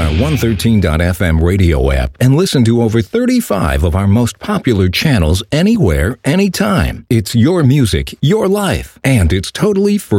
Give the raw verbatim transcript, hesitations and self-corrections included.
our one thirteen dot f m radio app and listen to over thirty-five of our most popular channels anywhere, anytime. It's your music, your life, and it's totally free.